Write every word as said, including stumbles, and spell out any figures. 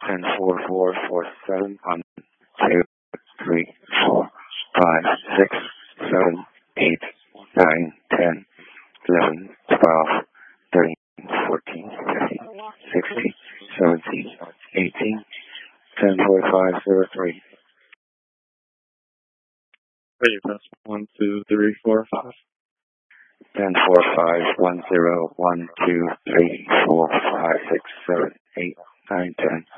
ten four four four seven one two three four five six seven eight nine ten eleven twelve thirteen fourteen fifteen sixteen seventeen eighteen ten four five zero three. Ready, press one, two, three, four, five. ten four five one zero one two three four five six seven eight nine ten